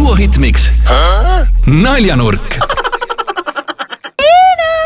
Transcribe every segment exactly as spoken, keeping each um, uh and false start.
Duo Hitmix. Naljanurk. Liina!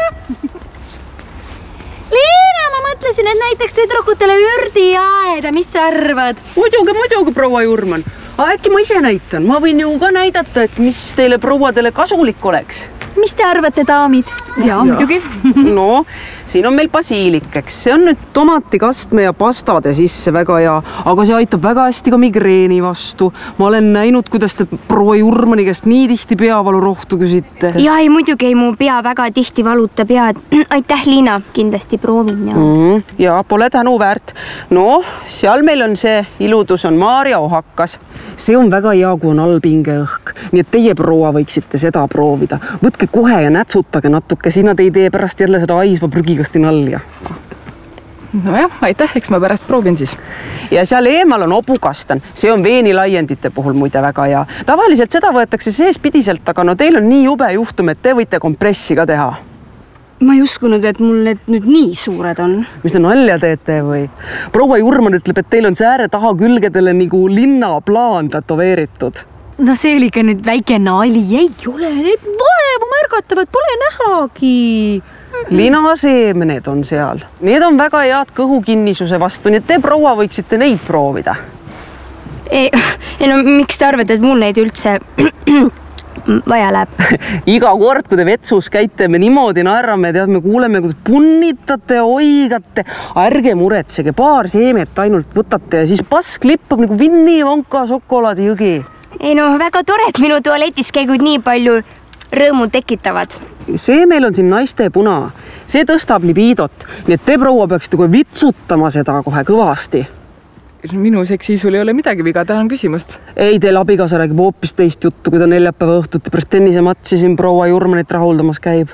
Liina, ma mõtlesin, et näiteks tüdrukutele ürdiaeda, mis sa arvad? Muidugi, muidugi, proua Jurman. Äkki ma ise näitan. Ma võin ju ka näidata, et mis teile prouadele kasulik oleks. Mis te arvate, daamid? Jaa, muidugi. No, siin on meil basiilik, eks. See on nüüd tomatikastme ja pastade sisse väga hea, aga see aitab väga hästi ka migreeni vastu. Ma olen näinud, kuidas te proua Jurmani käest nii tihti peavalu rohtu küsite. Ja ei, muidugi ei, mu pea väga tihti valutab ja aitäh, Liina, kindlasti proovin. Ja, mm, ja pole tänu väärt. No, seal meil on see iludus on Maarja ohakas. See on väga hea, kui on all pingeõhk. Nii et teie proua võiksite seda proovida. Võtke kohe ja nätsutage natuke, sinna te ei tee pärast jälle seda aisva prügikasti nalja. Nojah, aitäh, eks ma pärast proovin siis. Ja seal eemal on opukastan. See on veenilaiendite puhul muide väga hea. Tavaliselt seda võetakse seespidiselt, aga no teil on nii jube juhtum, et te võite kompressi ka teha. Ma ei uskunud, et mul need nüüd nii suured on. Mis te nalja teete või? Proua Jurman ütleb, et teil on sääre taha külgedele nagu linnaplaan tätoveeritud. No see oli ka nüüd väike nali. Ei ole, need vaevu märgatavad, pole nähagi. Linaseemned on seal. Need on väga head kõhukinnisuse vastu, nii et te proua võiksite neid proovida. Ei, ei no miks te arvate, et mul neid üldse vaja läheb? Iga kord, kui te vetsus käite, me niimoodi naerame, tead, me kuuleme, kuidas punnitate ja oigate. Ärge muretsege, paar seemet ainult võtate ja siis pask lippab nagu Vinni Vonka šokolaadijõgi. Ei no, väga tore, et minu tualetis käigud nii palju rõõmu tekitavad. See meil on siin naiste puna. See tõstab libiidot, nii et te proua peaksite kohe vitsutama seda kohe kõvasti. Minu seksiisul ei ole midagi viga, tänan küsimust. Ei, teil abikaasa räägib hoopis teist juttu, kui ta neljapäeva õhtuti pärast tennise matsi siin proua Jurmanit rahuldamas käib.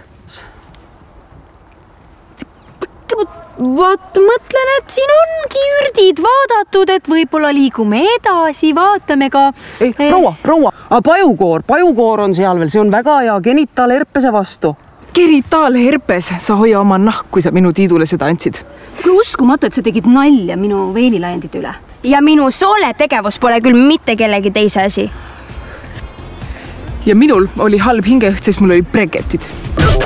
Vaat mõtlen, et siin ongi ürdid vaadatud, et võib-olla liigume edasi, vaatame ka... Ei, proua, proua, a pajukoor, pajukoor on seal veel, see on väga hea genitaalherpese vastu. Genitaalherpes, sa hoia oma nahk, kui sa minu Tiidule seda andsid. Kuule uskumatu, et sa tegid nalja minu veenilaiendite üle. Ja minu soole tegevus pole küll mitte kellegi teise asi. Ja minul oli halb hingeõht, sest mul oli bregetid.